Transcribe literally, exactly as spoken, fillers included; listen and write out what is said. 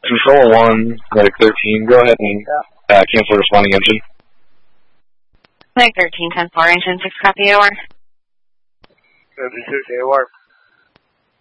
Control one, Medic thirteen, go ahead and uh, cancel responding engine. Medic thirteen, ten four, engine six, copy, A O R. Engine six, A O R.